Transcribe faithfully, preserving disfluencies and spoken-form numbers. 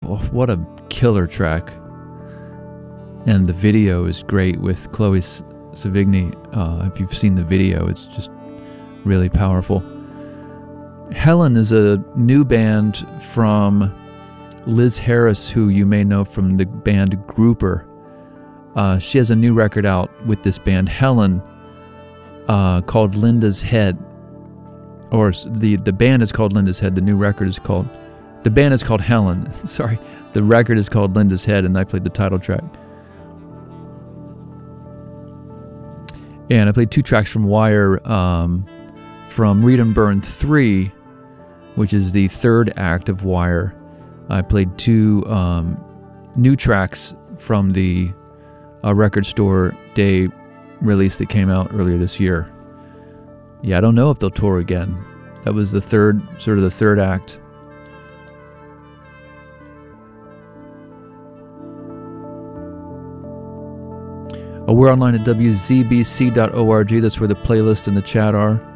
what a killer track. And the video is great with Chloe Sevigny. Uh, if you've seen the video, it's just really powerful. Helen is a new band from Liz Harris, who you may know from the band Grouper. Uh, she has a new record out with this band, Helen, uh, called Linda's Head. Or the, the band is called Linda's Head. The new record is called... The band is called Helen. Sorry. The record is called Linda's Head, and I played the title track. And I played two tracks from Wire, um, from Read and Burn three, which is the third act of Wire. I played two um, new tracks from the uh, Record Store Day release that came out earlier this year. Yeah, I don't know if they'll tour again. That was the third, sort of the third act. Oh, we're online at W Z B C dot org. That's where the playlist and the chat are.